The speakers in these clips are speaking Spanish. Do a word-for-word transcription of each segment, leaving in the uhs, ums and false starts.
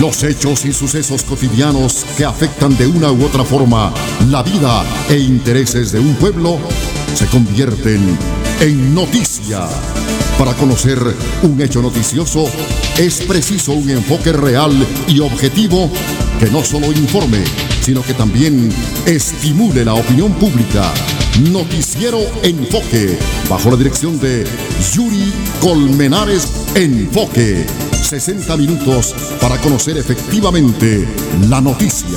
Los hechos y sucesos cotidianos que afectan de una u otra forma la vida e intereses de un pueblo se convierten en noticia. Para conocer un hecho noticioso es preciso un enfoque real y objetivo que no solo informe, sino que también estimule la opinión pública. Noticiero Enfoque, bajo la dirección de Yuri Colmenares Enfoque. sesenta minutos para conocer efectivamente la noticia.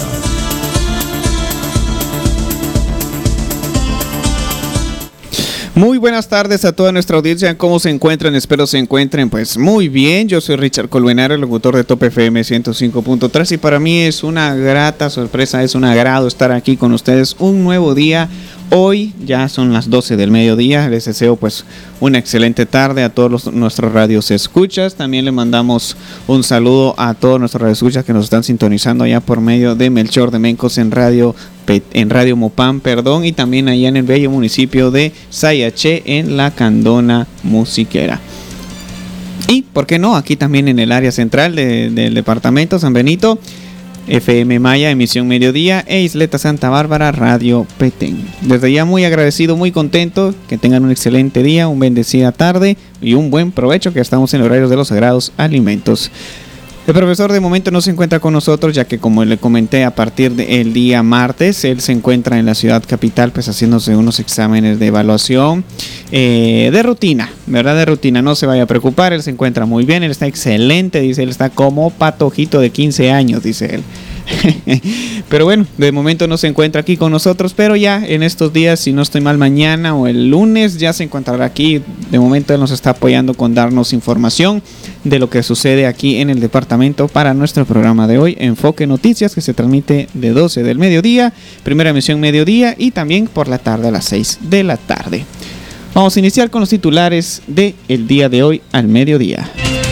Muy buenas tardes a toda nuestra audiencia. ¿Cómo se encuentran? Espero se encuentren pues muy bien. Yo soy Richard Colmenares, locutor de Top F M ciento cinco punto tres, y para mí es una grata sorpresa, es un agrado estar aquí con ustedes un nuevo día. Hoy ya son las doce del mediodía. Les deseo pues una excelente tarde a todos los, nuestros radios escuchas. También le mandamos un saludo a todos nuestros radios escuchas que nos están sintonizando allá por medio de Melchor de Mencos en Radio en Radio Mopán, perdón, y también allá en el bello municipio de Sayaché en la Candona Musiquera. Y, ¿por qué no? Aquí también en el área central de, del departamento San Benito, F M Maya, emisión mediodía, e Isleta Santa Bárbara, Radio Petén. Desde ya muy agradecido, muy contento, que tengan un excelente día, un bendecida tarde y un buen provecho, que estamos en horarios de los sagrados alimentos. El profesor de momento no se encuentra con nosotros, ya que como le comenté, a partir del día martes, él se encuentra en la ciudad capital, pues haciéndose unos exámenes de evaluación eh, de rutina, ¿verdad? De rutina, no se vaya a preocupar, él se encuentra muy bien, él está excelente, dice, él está como patojito de quince años, dice él. Pero bueno, de momento no se encuentra aquí con nosotros, pero ya en estos días, si no estoy mal, mañana o el lunes ya se encontrará aquí. De momento él nos está apoyando con darnos información de lo que sucede aquí en el departamento para nuestro programa de hoy, Enfoque Noticias, que se transmite de doce del mediodía, primera emisión mediodía, y también por la tarde a las seis de la tarde. Vamos a iniciar con los titulares del día de hoy al mediodía.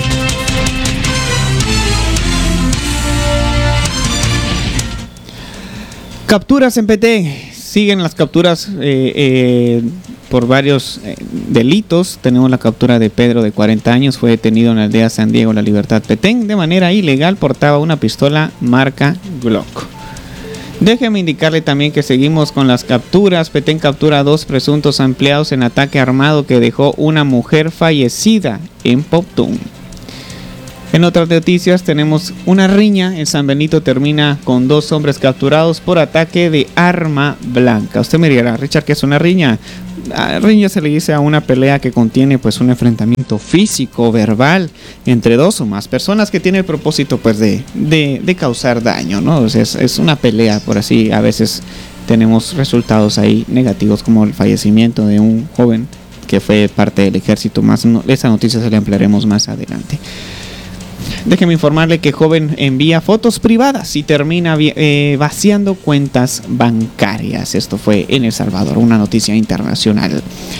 Capturas en Petén. Siguen las capturas eh, eh, por varios eh, delitos. Tenemos la captura de Pedro, de cuarenta años, fue detenido en la aldea San Diego, La Libertad, Petén. De manera ilegal portaba una pistola marca Glock. Déjeme indicarle también que seguimos con las capturas. Petén captura a dos presuntos empleados en ataque armado que dejó una mujer fallecida en Poptún. En otras noticias tenemos una riña en San Benito, termina con dos hombres capturados por ataque de arma blanca. Usted me dirá, Richard, ¿qué es una riña? La riña se le dice a una pelea que contiene pues un enfrentamiento físico, verbal, entre dos o más personas, que tiene el propósito pues de, de, de causar daño, ¿no? O sea, es, es una pelea, por así, a veces tenemos resultados ahí negativos, como el fallecimiento de un joven que fue parte del ejército. Más no, esa noticia se la emplearemos más adelante. Déjeme informarle que joven envía fotos privadas y termina eh, vaciando cuentas bancarias. Esto fue en El Salvador, una noticia internacional.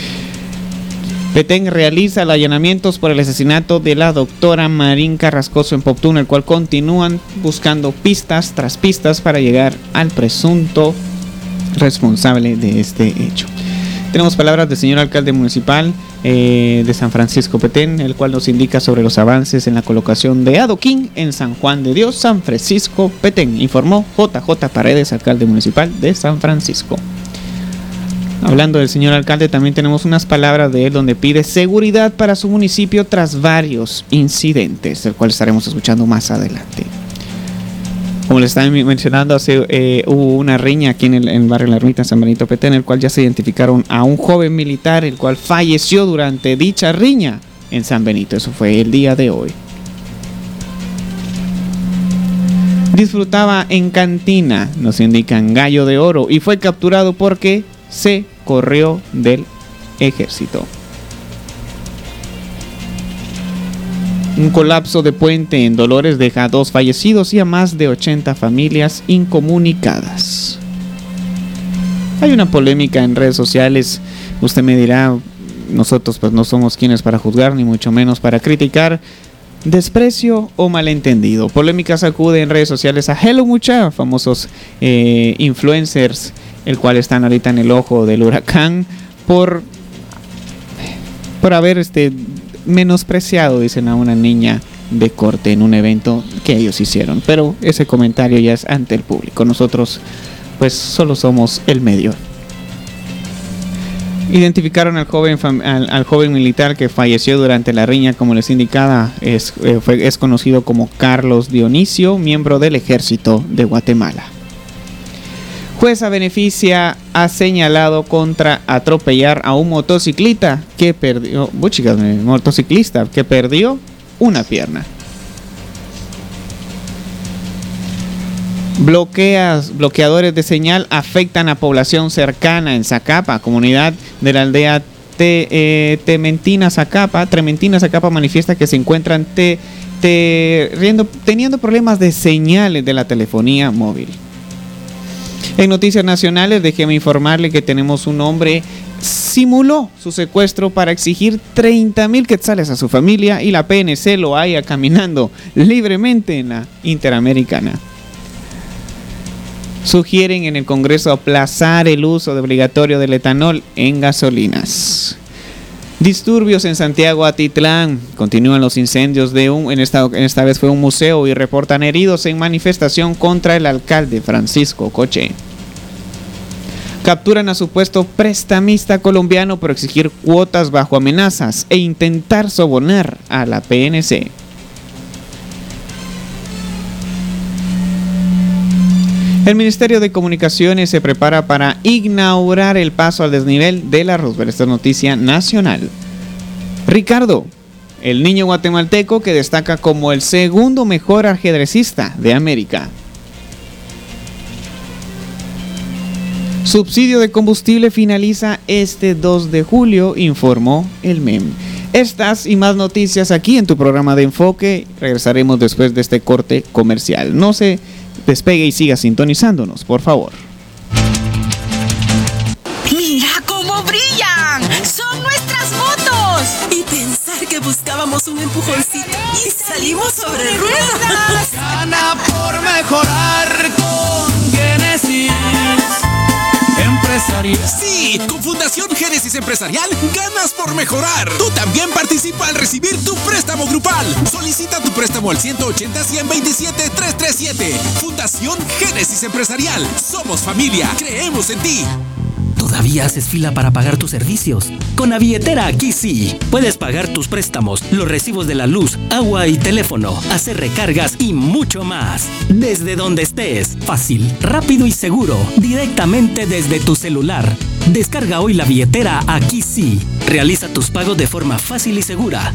Petén realiza allanamientos por el asesinato de la doctora Marín Carrascoso en Poptún, el cual continúan buscando pistas tras pistas para llegar al presunto responsable de este hecho. Tenemos palabras del señor alcalde municipal eh, de San Francisco Petén, el cual nos indica sobre los avances en la colocación de adoquín en San Juan de Dios, San Francisco Petén, informó J J Paredes, alcalde municipal de San Francisco. Hablando del señor alcalde, también tenemos unas palabras de él donde pide seguridad para su municipio tras varios incidentes, el cual estaremos escuchando más adelante. Como les estaba mencionando, hace, eh, hubo una riña aquí en el, en el barrio La Ermita, San Benito Petén, en el cual ya se identificaron a un joven militar, el cual falleció durante dicha riña en San Benito. Eso fue el día de hoy. Disfrutaba en cantina, nos indican Gallo de Oro, y fue capturado porque se corrió del ejército. Un colapso de puente en Dolores deja a dos fallecidos y a más de ochenta familias incomunicadas. Hay una polémica en redes sociales. Usted me dirá, nosotros pues no somos quienes para juzgar, ni mucho menos para criticar. Desprecio o malentendido. Polémica sacude en redes sociales a Hello Mucha, famosos eh, influencers, el cual están ahorita en el ojo del huracán por, por haber este... menospreciado, dicen, a una niña de corte en un evento que ellos hicieron. Pero ese comentario ya es ante el público. Nosotros pues solo somos el medio. Identificaron al joven, al, al joven militar que falleció durante la riña, como les indicaba, es, eh, fue, es conocido como Carlos Dionisio, miembro del ejército de Guatemala. Jueza beneficia ha señalado contra atropellar a un motociclista que perdió, oh, chicas, motociclista que perdió una pierna. Bloqueas, bloqueadores de señal afectan a población cercana en Zacapa, comunidad de la aldea Te, eh, Tementina Zacapa. Trementina Zacapa manifiesta que se encuentran te, te, riendo, teniendo problemas de señales de la telefonía móvil. En noticias nacionales, déjeme informarle que tenemos un hombre simuló su secuestro para exigir treinta mil quetzales a su familia y la P N C lo halla caminando libremente en la Interamericana. Sugieren en el Congreso aplazar el uso de obligatorio del etanol en gasolinas. Disturbios en Santiago Atitlán. Continúan los incendios de un, en esta, en esta vez fue un museo, y reportan heridos en manifestación contra el alcalde Francisco Coche. Capturan a supuesto prestamista colombiano por exigir cuotas bajo amenazas e intentar sobornar a la P N C. El Ministerio de Comunicaciones se prepara para inaugurar el paso al desnivel de la Roosevelt. Esta es noticia nacional. Ricardo, el niño guatemalteco que destaca como el segundo mejor ajedrecista de América. Subsidio de combustible finaliza este dos de julio, informó el M E M. Estas y más noticias aquí en tu programa de Enfoque. Regresaremos después de este corte comercial. No se despegue y siga sintonizándonos, por favor. ¡Mira cómo brillan! ¡Son nuestras motos! Y pensar que buscábamos un empujoncito y salimos sobre ruedas. Gana por mejorar con Génesis Empresarial. Sí, con Fundación Génesis Empresarial ganas por mejorar. Tú también participa al recibir tu préstamo grupal. Solicita tu préstamo al ciento ochenta, ciento veintisiete, trescientos treinta y siete. Fundación Génesis Empresarial. Somos familia. Creemos en ti. ¿Todavía haces fila para pagar tus servicios? Con la billetera aquí sí. Puedes pagar tus préstamos, los recibos de la luz, agua y teléfono, hacer recargas y mucho más. Desde donde estés. Fácil, rápido y seguro. Directamente desde tu celular. Descarga hoy la billetera aquí sí. Realiza tus pagos de forma fácil y segura.